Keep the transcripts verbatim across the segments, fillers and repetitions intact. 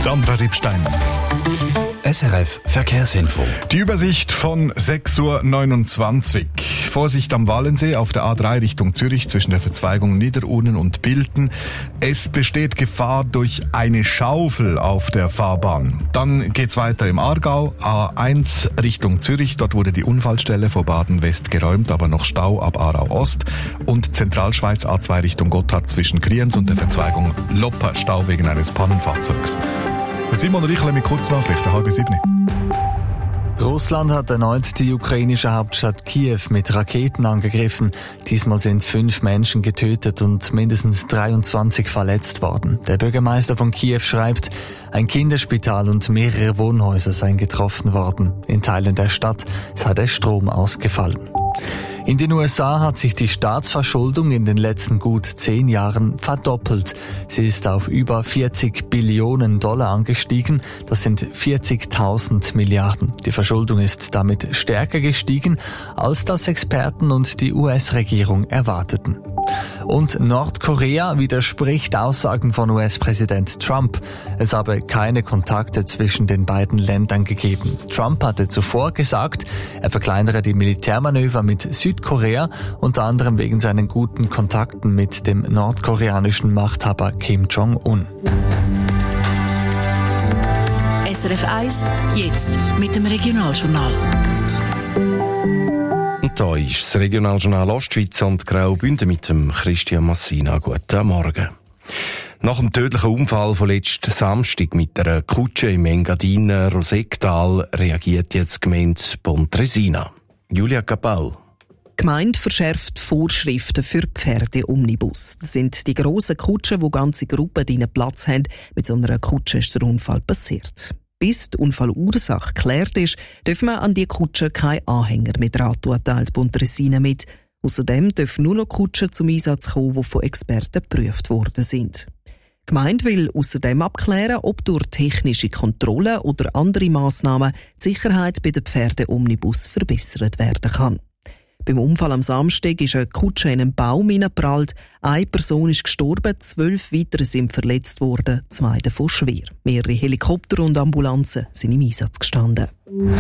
Sandra Riebstein. S R F Verkehrsinfo. Die Übersicht von sechs Uhr neunundzwanzig. Vorsicht am Wallensee auf der A drei Richtung Zürich zwischen der Verzweigung Niederurnen und Bilten. Es besteht Gefahr durch eine Schaufel auf der Fahrbahn. Dann geht's weiter im Aargau. A eins Richtung Zürich. Dort wurde die Unfallstelle vor Baden-West geräumt, aber noch Stau ab Aarau Ost. Und Zentralschweiz A zwei Richtung Gotthard zwischen Kriens und der Verzweigung Lopper. Stau wegen eines Pannenfahrzeugs. Simon Richle mit Kurznachrichten, halb sieben. Russland hat erneut die ukrainische Hauptstadt Kiew mit Raketen angegriffen. Diesmal sind fünf Menschen getötet und mindestens dreiundzwanzig verletzt worden. Der Bürgermeister von Kiew schreibt, ein Kinderspital und mehrere Wohnhäuser seien getroffen worden. In Teilen der Stadt sei der Strom ausgefallen. In den U S A hat sich die Staatsverschuldung in den letzten gut zehn Jahren verdoppelt. Sie ist auf über vierzig Billionen Dollar angestiegen. Das sind vierzigtausend Milliarden. Die Verschuldung ist damit stärker gestiegen, als das Experten und die U S-Regierung erwarteten. Und Nordkorea widerspricht Aussagen von U S-Präsident Trump. Es habe keine Kontakte zwischen den beiden Ländern gegeben. Trump hatte zuvor gesagt, er verkleinere die Militärmanöver mit Südkorea, unter anderem wegen seinen guten Kontakten mit dem nordkoreanischen Machthaber Kim Jong-un. S R F eins, jetzt mit dem Regionaljournal. Und da ist das Regionaljournal Ostschweiz und Graubünden mit dem Christian Massina. Guten Morgen. Nach dem tödlichen Unfall von letzten Samstag mit einer Kutsche im Engadiner Rosecktal reagiert jetzt die Gemeinde Pontresina. Julia Capal. Die Gemeinde verschärft Vorschriften für Pferdeomnibus. Das sind die grossen Kutschen, wo ganze Gruppen drin Platz haben. Mit so einer Kutsche ist der Unfall passiert. Bis die Unfallursache geklärt ist, dürfen wir an die Kutsche keinen Anhänger mehr dran tun, teilt Pontresina mit. Außerdem dürfen nur noch Kutschen zum Einsatz kommen, die von Experten geprüft worden sind. Die Gemeinde will außerdem abklären, ob durch technische Kontrollen oder andere Massnahmen die Sicherheit bei den Pferdeomnibus verbessert werden kann. Beim Unfall am Samstag ist eine Kutsche in einen Baum hineingeprallt. Eine Person ist gestorben, zwölf weitere sind verletzt worden, zwei davon schwer. Mehrere Helikopter und Ambulanzen sind im Einsatz gestanden.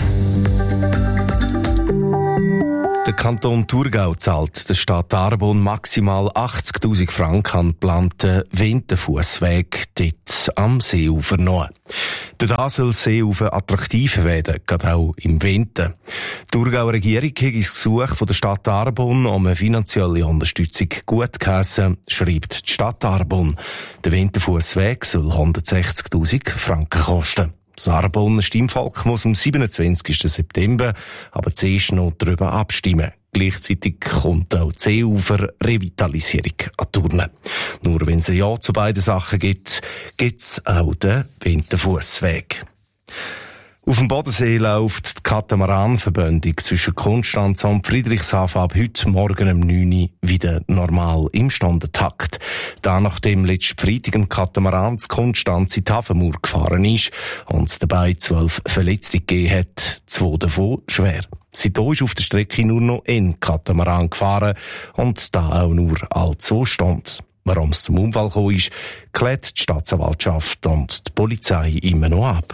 Der Kanton Thurgau zahlt der Stadt Arbon maximal achtzigtausend Franken an den geplanten Winterfussweg dort am Seeufer noch. Durch das soll das Seeufer attraktiver werden, gerade auch im Winter. Die Thurgauer Regierung hat das Gesuch von der Stadt Arbon um eine finanzielle Unterstützung gutgeheissen, schreibt die Stadt Arbon. Der Winterfussweg soll hundertsechzigtausend Franken kosten. Das Arboner Stimmvolk muss am siebenundzwanzigsten September aber zuerst noch darüber abstimmen. Gleichzeitig kommt auch die Seeufer-Revitalisierung an die Urne. Nur wenn es ein Ja zu beiden Sachen gibt, gibt es auch den Winterfussweg. Auf dem Bodensee läuft die Katamaran-Verbindung zwischen Konstanz und Friedrichshafen ab heute Morgen um neun Uhr wieder normal im Stundentakt. Da nachdem letzten Freitag ein Katamaran zu Konstanz in die Hafenmauer gefahren ist und dabei zwölf Verletzte gegeben hat, zwei davon schwer. Seitdem ist auf der Strecke nur noch ein Katamaran gefahren und da auch nur alle zwei Stunden. Warum es zum Unfall gekommen ist, klärt die Staatsanwaltschaft und die Polizei immer noch ab.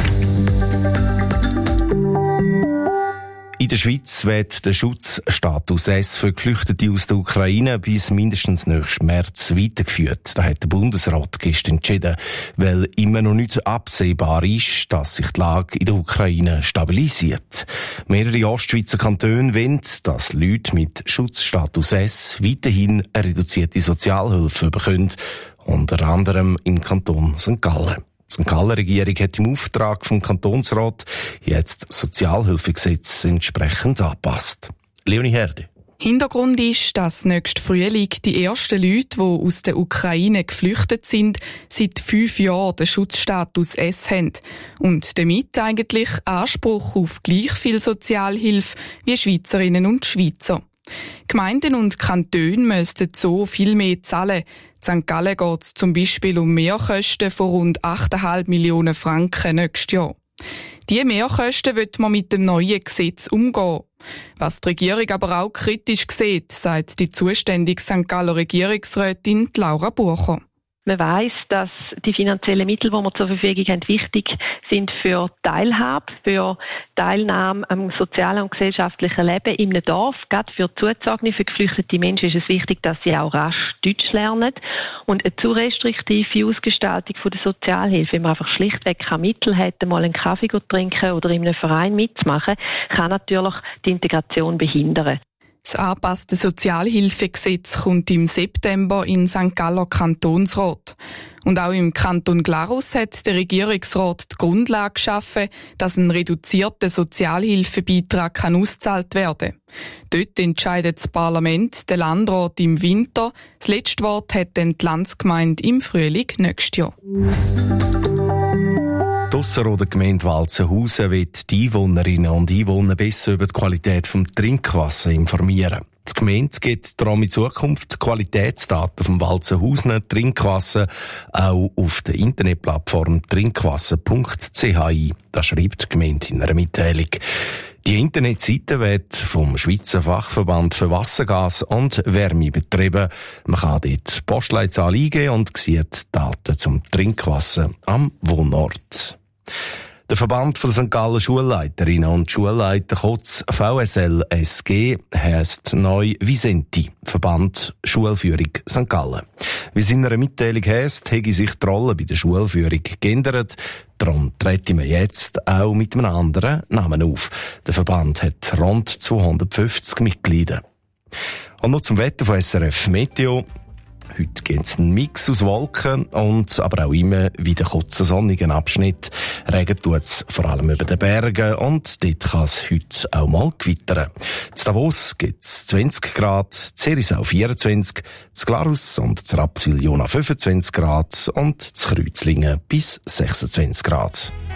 In der Schweiz wird der Schutzstatus S für Geflüchtete aus der Ukraine bis mindestens nächsten März weitergeführt. Das hat der Bundesrat gestern entschieden, weil immer noch nicht absehbar ist, dass sich die Lage in der Ukraine stabilisiert. Mehrere Ostschweizer Kantone wollen, dass Leute mit Schutzstatus S weiterhin eine reduzierte Sozialhilfe bekommen, unter anderem im Kanton Sankt Gallen. Die Sankt Galler Regierung hat im Auftrag vom Kantonsrat jetzt das Sozialhilfegesetz entsprechend angepasst. Leonie Herde. Hintergrund ist, dass nächsten Frühling die ersten Leute, die aus der Ukraine geflüchtet sind, seit fünf Jahren den Schutzstatus S haben und damit eigentlich Anspruch auf gleich viel Sozialhilfe wie Schweizerinnen und Schweizer. Gemeinden und Kantone müssten so viel mehr zahlen. In Sankt Gallen geht es zum Beispiel um Mehrkosten von rund acht Komma fünf Millionen Franken nächstes Jahr. Diese Mehrkosten will man mit dem neuen Gesetz umgehen. Was die Regierung aber auch kritisch sieht, sagt die zuständige Sankt Galler Regierungsrätin Laura Bucher. Man weiss, dass die finanziellen Mittel, die wir zur Verfügung haben, wichtig sind für Teilhabe, für Teilnahme am sozialen und gesellschaftlichen Leben in einem Dorf. Gerade für Zugezogene, für geflüchtete Menschen ist es wichtig, dass sie auch rasch Deutsch lernen. Und eine zu restriktive Ausgestaltung von der Sozialhilfe, wenn man einfach schlichtweg keine Mittel hat, mal einen Kaffee zu trinken oder in einem Verein mitzumachen, kann natürlich die Integration behindern. Das angepasste Sozialhilfegesetz kommt im September in Sankt Galler Kantonsrat. Und auch im Kanton Glarus hat der Regierungsrat die Grundlage geschaffen, dass ein reduzierter Sozialhilfebeitrag kann ausgezahlt werden kann. Dort entscheidet das Parlament, der Landrat im Winter. Das letzte Wort hat dann die Landsgemeinde im Frühling nächstes Jahr. Die Ausserrhoder Gemeinde Walzenhausen wird die Einwohnerinnen und Einwohner besser über die Qualität des Trinkwassers informieren. Die Gemeinde gibt darum in Zukunft Qualitätsdaten vom Walzenhausener Trinkwasser auch auf der Internetplattform trinkwasser punkt c h ein. Das schreibt die Gemeinde in einer Mitteilung. Die Internetseite wird vom Schweizer Fachverband für Wassergas und Wärme betrieben. Man kann dort die Postleitzahl eingeben und sieht Daten zum Trinkwasser am Wohnort. Der Verband der Sankt Galler Schulleiterinnen und Schulleiter, kurz V S L S G, heisst neu Visenti, Verband Schulführung Sankt Gallen. Wie es in einer Mitteilung heisst, hätte sich die Rolle bei der Schulführung geändert. Darum treten wir jetzt auch mit einem anderen Namen auf. Der Verband hat rund zweihundertfünfzig Mitglieder. Und noch zum Wetter von S R F Meteo. Heute gibt es einen Mix aus Wolken und aber auch immer wieder kurzen sonnigen Abschnitt. Regen tut es vor allem über den Bergen und dort kann es heute auch mal gewittern. In Davos gibt es zwanzig Grad, Zerisau vierundzwanzig, in Glarus und in Rapperswil-Jona fünfundzwanzig Grad und in Kreuzlingen bis sechsundzwanzig Grad.